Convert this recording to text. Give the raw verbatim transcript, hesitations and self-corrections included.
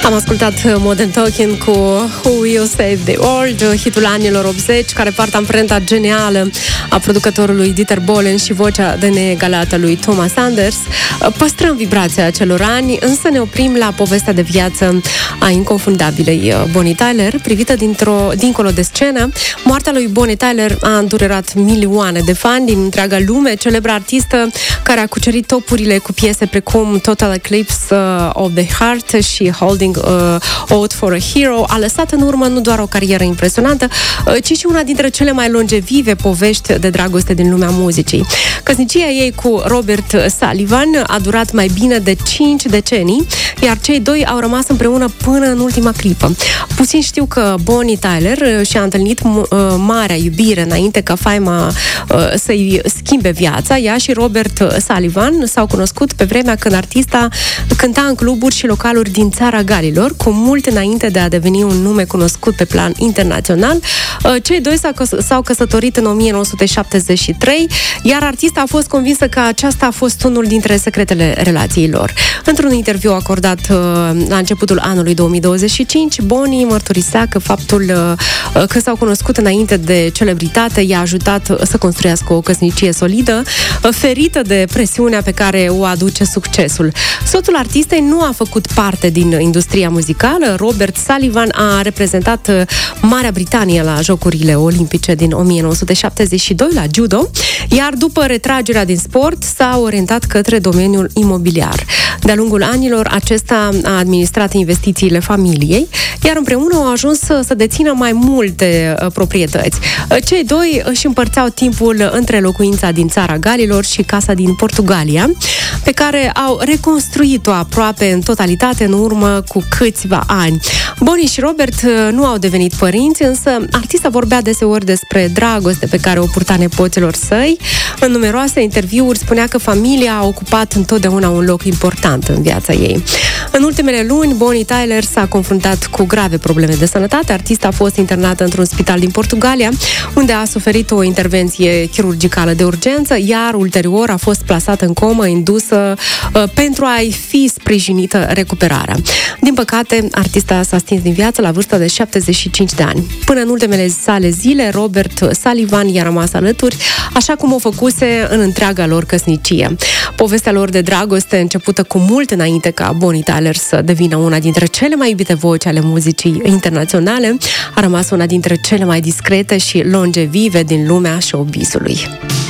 Am ascultat Modern Talking cu Who Will Save the World, hitul anilor optzeci, care poartă amprenta genială a producătorului Dieter Bohlen și vocea de neegalată lui Thomas Anders. Păstrăm vibrația acelor ani, însă ne oprim la povestea de viață a inconfundabilei Bonnie Tyler, privită dintr-o, dincolo de scenă. Moartea lui Bonnie Tyler a îndurerat milioane de fani din întreaga lume. Celebra artistă care a cucerit topurile cu piese precum Total Eclipse of the Heart și Holding uh, Out for a Hero a lăsat în urmă nu doar o carieră impresionantă, uh, ci și una dintre cele mai longevive povești de dragoste din lumea muzicii. Căsnicia ei cu Robert Sullivan a durat mai bine de cinci decenii, iar cei doi au rămas împreună până în ultima clipă. Puțin știu că Bonnie Tyler și-a întâlnit uh, marea iubire înainte ca faima uh, să-i schimbe viața. Ea și Robert Sullivan s-au cunoscut pe vremea când artista cânta în cluburi și localuri din țara Galilor, cu mult înainte de a deveni un nume cunoscut pe plan internațional. Cei doi s-au, căs- s-au căsătorit în o mie nouă sute șaptezeci și trei, iar artista a fost convinsă că aceasta a fost unul dintre secretele relației lor. Într-un interviu acordat uh, la începutul anului două mii douăzeci și cinci, Bonnie mărturisea că faptul uh, că s-au cunoscut înainte de celebritate i-a ajutat să construiască o căsnicie solidă, uh, ferită de presiunea pe care o aduce succesul. Soțul artistei nu a făcut parte din industria muzicală. Robert Sullivan a reprezentat Marea Britanie la Jocurile Olimpice din o mie nouă sute șaptezeci și doi la judo, iar după retragerea din sport s-a orientat către domeniul imobiliar. De-a lungul anilor, acesta a administrat investițiile familiei, iar împreună au ajuns să, să dețină mai multe uh, proprietăți. Cei doi își împărțeau timpul între locuința din țara Galilor și casa din Portugalia, pe care au reconstruit-o aproape în totalitate în urmă cu câțiva ani. Bonnie și Robert nu au devenit părinți, însă artista vorbea deseori despre dragoste pe care o purta nepoților săi. În numeroase interviuri spunea că familia a ocupat întotdeauna un loc important în viața ei. În ultimele luni, Bonnie Tyler s-a confruntat cu grave probleme de sănătate. Artista a fost internată într-un spital din Portugalia, unde a suferit o intervenție chirurgicală de urgență, iar ulterior a fost plasată în comă indusă uh, pentru a-i fi sprijinită recuperarea. Din păcate, artista s-a stins din viață la vârsta de șaptezeci și cinci de ani. Până în ultimele sale zile, Robert Sullivan i-a rămas alături, așa cum o făcuse în întreaga lor căsnicie. Povestea lor de dragoste, începută cu mult înainte ca Bonnie Tyler să devină una dintre cele mai iubite voci ale muzicii internaționale, a rămas una dintre cele mai discrete și longevive din lumea showbizului.